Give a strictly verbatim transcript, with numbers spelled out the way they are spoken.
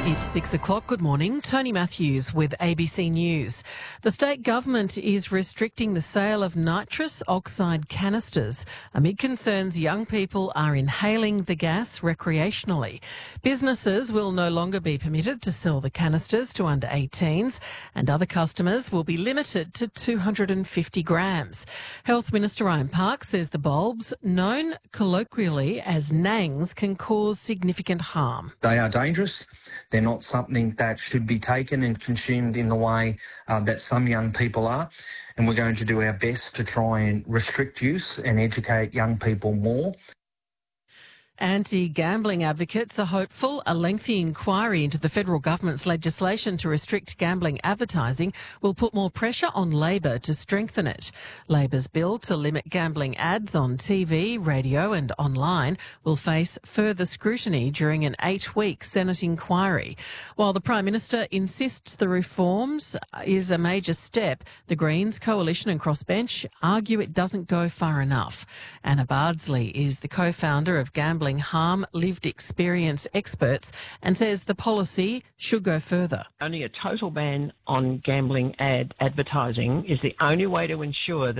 It's six o'clock. Good morning. Tony Matthews with A B C News. The state government is restricting the sale of nitrous oxide canisters amid concerns young people are inhaling the gas recreationally. Businesses will no longer be permitted to sell the canisters to under eighteens, and other customers will be limited to two hundred fifty grams. Health Minister Ryan Park says the bulbs, known colloquially as nangs, can cause significant harm. They are dangerous. They're not something that should be taken and consumed in the way uh, that some young people are. And we're going to do our best to try and restrict use and educate young people more. Anti-gambling advocates are hopeful a lengthy inquiry into the federal government's legislation to restrict gambling advertising will put more pressure on Labor to strengthen it. Labor's bill to limit gambling ads on T V, radio and online will face further scrutiny during an eight-week Senate inquiry. While the Prime Minister insists the reforms is a major step, the Greens, Coalition and Crossbench argue it doesn't go far enough. Anna Bardsley is the co-founder of Gambling Harm Lived Experience Experts and says the policy should go further. Only a total ban on gambling ad advertising is the only way to ensure that